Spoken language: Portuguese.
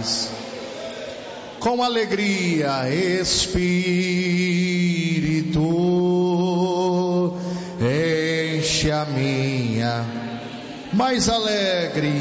paz. Com alegria, Espírito, enche a minha mais alegre